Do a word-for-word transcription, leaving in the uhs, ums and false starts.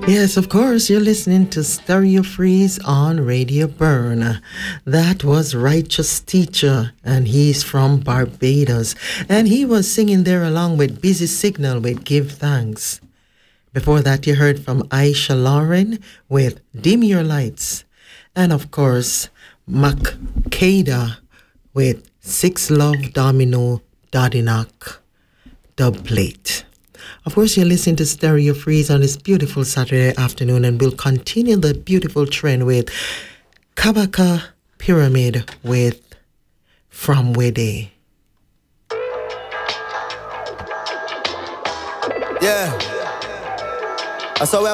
Yes, of course, you're listening to Stereo Freeze on Radio Burn. That was Righteous Teacher, and he's from Barbados. And he was singing there along with Busy Signal with Give Thanks. Before that, you heard from Aisha Lauren with Dim Your Lights. And of course, Makeda with Six Love Domino Dodinak Dub Plate. Of course, you're listening to Stereo Freeze on this beautiful Saturday afternoon, and we'll continue the beautiful trend with Kabaka Pyramid with From Wede. Yeah. I saw